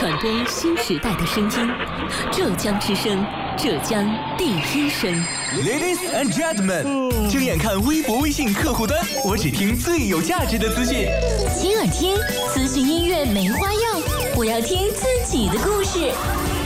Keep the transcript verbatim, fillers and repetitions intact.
传播新时代的声音，浙江之声，浙江第一声。 Ladies and gentlemen， 睁眼看微博、微信客户端，我只听最有价值的资讯。 亲耳听，资讯音乐没花样，我要听自己的故事。